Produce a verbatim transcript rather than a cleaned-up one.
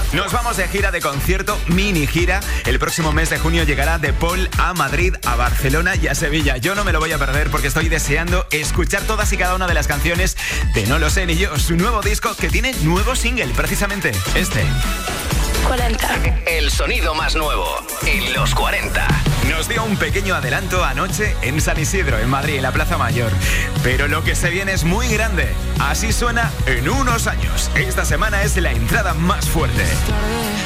Nos vamos de gira de concierto, mini gira. El próximo mes de junio llegará De Paul a Madrid, a Barcelona y a Sevilla. Yo no me lo voy a perder porque estoy deseando escuchar todas y cada una de las canciones de No lo sé ni yo, su nuevo disco que tiene nuevo single, precisamente este. cuarenta. El sonido más nuevo en los cuarenta. Nos dio un pequeño adelanto anoche en San Isidro, en Madrid, en la Plaza Mayor. Pero lo que se viene es muy grande. Así suena en unos años. Esta semana es la entrada más fuerte.